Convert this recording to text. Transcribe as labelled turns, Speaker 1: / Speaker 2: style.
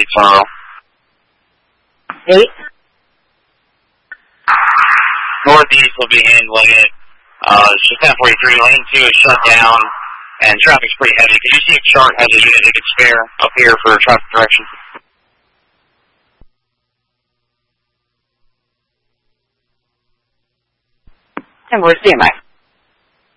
Speaker 1: tomorrow.
Speaker 2: 8?
Speaker 1: Northeast will be handling it. It's just 1043. Lane 2 is shut down, and traffic's pretty heavy. Could you see a chart has a unit they could spare up here for traffic direction?
Speaker 2: 1043, Mike.